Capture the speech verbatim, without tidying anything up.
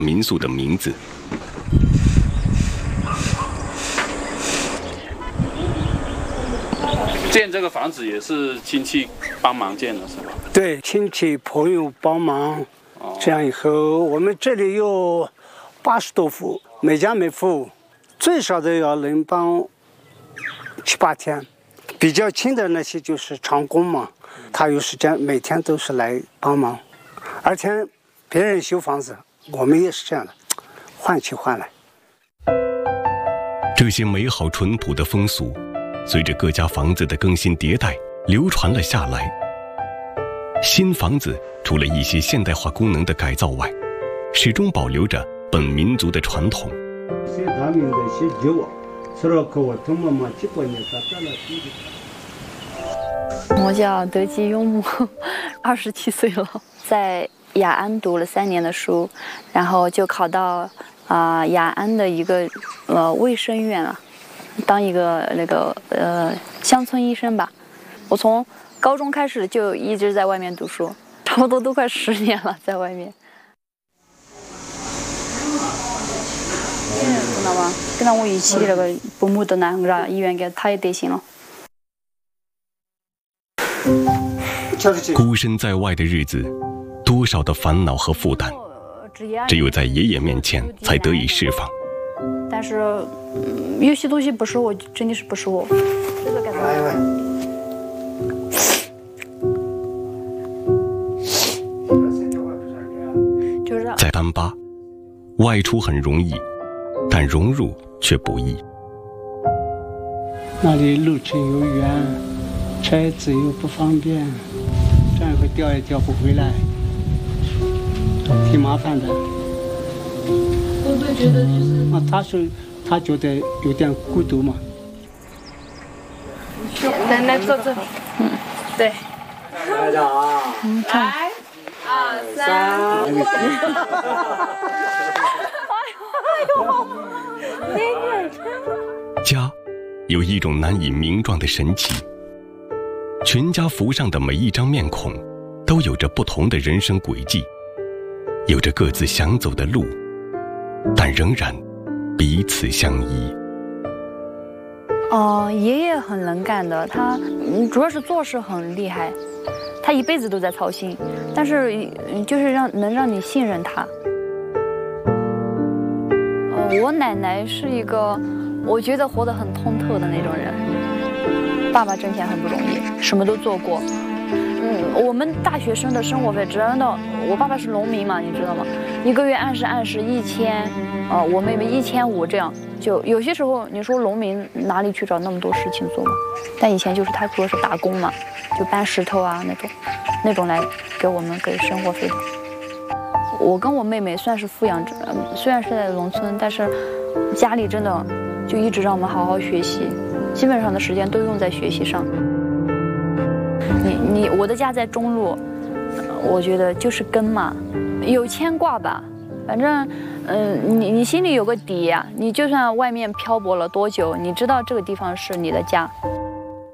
民宿的名字。 建这个房子也是亲戚帮忙建的，是吧？ 对，亲戚朋友帮忙。哦、这样以后，我们这里有八十多户，每家每户最少的要能帮七八天。比较亲的那些就是长工嘛，他有时间每天都是来帮忙。而且别人修房子，我们也是这样的，换去换来。 这些美好淳朴的风俗，随着各家房子的更新迭代，流传了下来。新房子除了一些现代化功能的改造外，始终保留着本民族的传统。 我叫德基雍木，二十七岁了，在雅安读了三年的书，然后就考到啊、呃、雅安的一个呃卫生院啊，当一个那个呃乡村医生吧。我从高中开始就一直在外面读书，差不多都快十年了，在外面。知道吗？跟到我一起那个父母都拿让医院给他也得行了。 孤身在外的日子，多少的烦恼和负担，只有在爷爷面前才得以释放。 但是、嗯、有些东西不是我，真的是不是我。这个该怎么？就是在丹巴，外出很容易，但融入却不易。 那里路程又远，车子又不方便，这样会调也调不回来，挺麻烦的。 会不会觉得就是？ 啊，他说他觉得有点孤独嘛。 来来坐坐，嗯，对。 来着啊！ 嗯，来，二三。 家有一种难以名状的神奇，全家福上的每一张面孔都有着不同的人生轨迹，有着各自想走的路，但仍然彼此相依。 哦，爷爷很能干的，他主要是做事很厉害，他一辈子都在操心，但是就是让能让你信任他。我奶奶是一个，我觉得活得很通透的那种人。爸爸挣钱很不容易，什么都做过。嗯，我们大学生的生活费真的，我爸爸是农民嘛，你知道吗？一个月按时按时一千，呃，我妹妹一千五这样。就有些时候，你说农民哪里去找那么多事情做嘛？但以前就是他主要是打工嘛，就搬石头啊那种，那种来给我们给生活费的。我跟我妹妹算是富养者，虽然是在农村，但是家里真的就一直让我们好好学习，基本上的时间都用在学习上。你你我的家在中路，我觉得就是根嘛，有牵挂吧，反正嗯、呃，你你心里有个底呀、啊，你就算外面漂泊了多久，你知道这个地方是你的家。